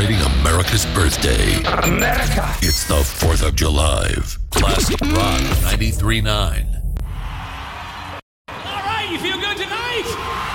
celebrating America's birthday. America! It's the 4th of July. Classic Rock 93.9. All right, you feel good tonight?